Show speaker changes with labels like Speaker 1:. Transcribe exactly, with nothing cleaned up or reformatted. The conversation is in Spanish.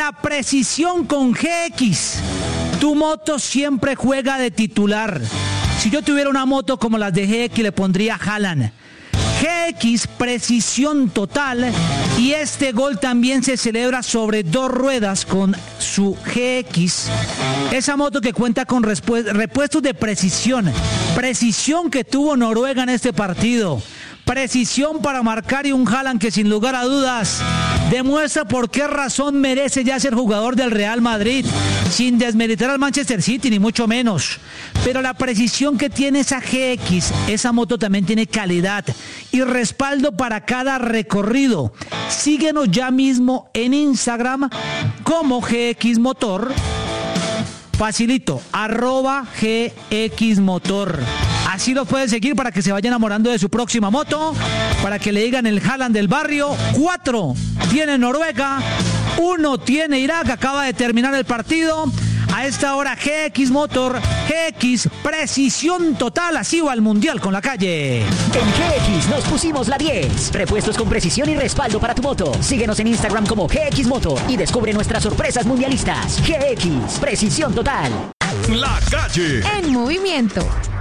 Speaker 1: La precisión con G X. Tu moto siempre juega de titular. Si yo tuviera una moto como las de G X, le pondría Haaland. G X, precisión total. Y este gol también se celebra sobre dos ruedas con su G X. Esa moto que cuenta con respu- repuestos de precisión. Precisión que tuvo Noruega en este partido. Precisión para marcar y un Haaland que sin lugar a dudas demuestra por qué razón merece ya ser jugador del Real Madrid, sin desmeritar al Manchester City ni mucho menos. Pero la precisión que tiene esa G X, esa moto también tiene calidad y respaldo para cada recorrido. Síguenos ya mismo en Instagram como G X Motor. Facilito, arroba G X Motor. Así lo pueden seguir para que se vaya enamorando de su próxima moto, para que le digan el Haaland del barrio. Cuatro tiene Noruega, uno tiene Irak, acaba de terminar el partido. A esta hora G X Motor, G X, precisión total, así va al Mundial con la calle.
Speaker 2: En G X nos pusimos la diez. Repuestos con precisión y respaldo para tu moto. Síguenos en Instagram como G X Motor y descubre nuestras sorpresas mundialistas. G X, precisión total.
Speaker 3: La calle.
Speaker 4: En movimiento.